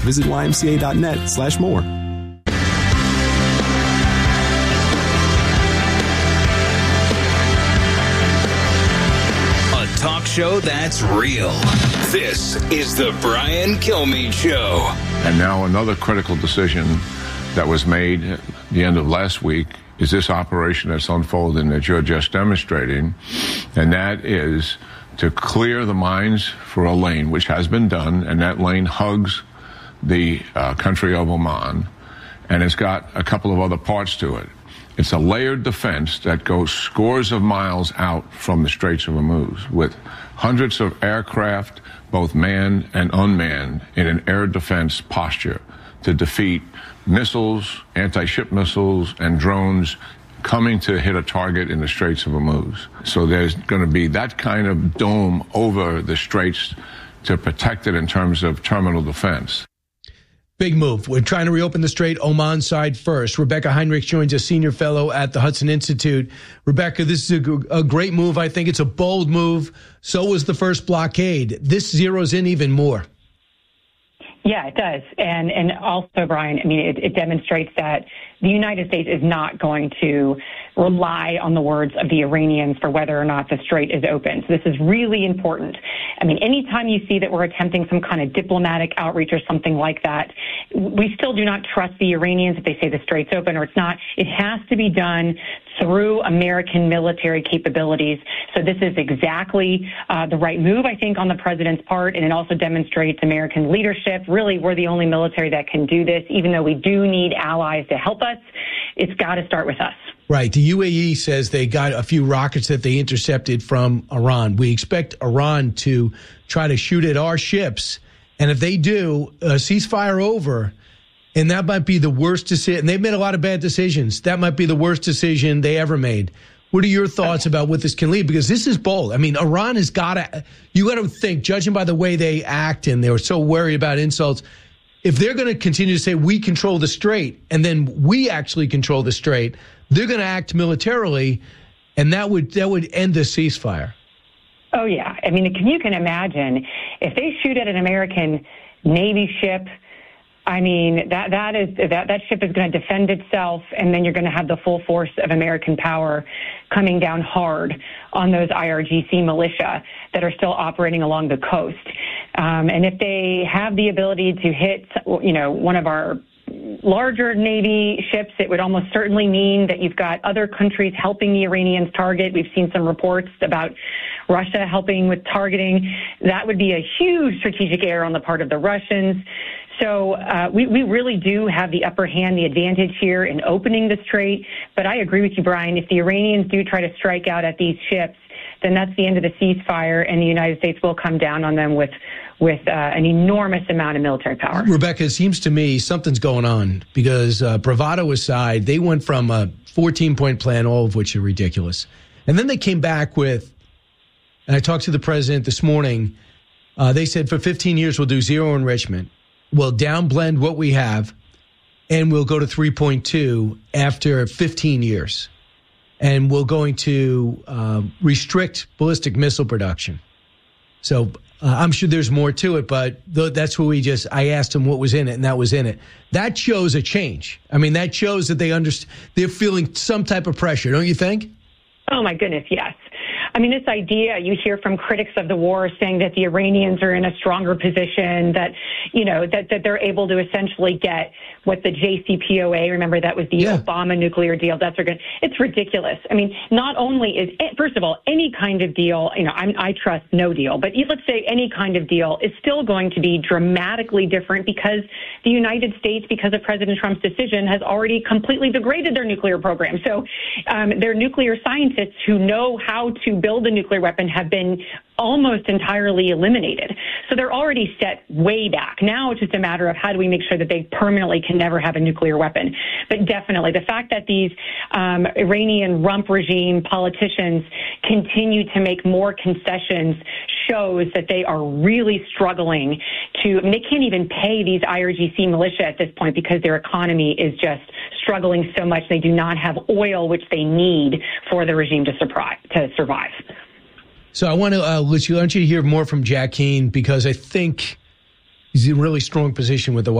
Visit ymca.net/more. Talk show that's real. This is the Brian Kilmeade Show. And now another critical decision that was made at the end of last week is this operation that's unfolding that you're just demonstrating, and that is to clear the mines for a lane, which has been done, and that lane hugs the country of Oman, and it's got a couple of other parts to it. It's a layered defense that goes scores of miles out from the Straits of Hormuz with hundreds of aircraft, both manned and unmanned, in an air defense posture to defeat missiles, anti-ship missiles, and drones coming to hit a target in the Straits of Hormuz. So there's going to be that kind of dome over the Straits to protect it in terms of terminal defense. Big move. We're trying to reopen the Strait, Oman side first. Rebecca Heinrich joins us, senior fellow at the Hudson Institute. Rebecca, this is a great move. I think it's a bold move. So was the first blockade. This zeroes in even more. Yeah, it does. And also, Brian, I mean, it demonstrates that the United States is not going to rely on the words of the Iranians for whether or not the Strait is open. So this is really important. I mean, anytime you see that we're attempting some kind of diplomatic outreach or something like that, we still do not trust the Iranians if they say the Strait's open or it's not. It has to be done through American military capabilities. So this is exactly the right move, I think, on the president's part, and it also demonstrates American leadership. Really, we're the only military that can do this, even though we do need allies to help us. It's got to start with us. Right. The UAE says they got a few rockets that they intercepted from Iran. We expect Iran to try to shoot at our ships. And if they do, a ceasefire over, and that might be the worst decision. And they've made a lot of bad decisions. That might be the worst decision they ever made. What are your thoughts about what this can lead? Because this is bold. I mean, Iran has got to, you got to think, judging by the way they act, and they were so worried about insults, if they're going to continue to say we control the Strait and then we actually control the Strait, they're going to act militarily, and that would end the ceasefire. Oh, yeah. I mean, you can imagine if they shoot at an American Navy ship, I mean, that ship is going to defend itself, and then you're going to have the full force of American power coming down hard on those IRGC militia that are still operating along the coast. And if they have the ability to hit, one of our larger Navy ships, it would almost certainly mean that you've got other countries helping the Iranians target. We've seen some reports about Russia helping with targeting. That would be a huge strategic error on the part of the Russians. So we really do have the upper hand, the advantage here in opening the Strait. But I agree with you, Brian. If the Iranians do try to strike out at these ships, then that's the end of the ceasefire, and the United States will come down on them with an enormous amount of military power. Rebecca, it seems to me something's going on because bravado aside, they went from a 14-point plan, all of which are ridiculous. And then they came back with, and I talked to the president this morning, they said for 15 years we'll do zero enrichment. We'll downblend what we have, and we'll go to 3.2 after 15 years. And we're going to restrict ballistic missile production. So I'm sure there's more to it, but that's what I asked them what was in it, and that was in it. That shows a change. I mean, that shows that they're feeling some type of pressure, don't you think? Oh, my goodness, yes. I mean, this idea you hear from critics of the war saying that the Iranians are in a stronger position, that, that they're able to essentially get what the JCPOA, remember that was the Obama nuclear deal, it's ridiculous. I mean, not only is it, first of all, any kind of deal, I trust no deal, but let's say any kind of deal is still going to be dramatically different because the United States, because of President Trump's decision, has already completely degraded their nuclear program. So their nuclear scientists who know how to build a nuclear weapon have been almost entirely eliminated. So they're already set way back. Now it's just a matter of how do we make sure that they permanently can never have a nuclear weapon. But definitely the fact that these Iranian rump regime politicians continue to make more concessions shows that they are really struggling they can't even pay these IRGC militia at this point because their economy is just struggling so much. They do not have oil, which they need for the regime to survive. So I want to let you hear more from Jack Keane because I think He's in a really strong position with the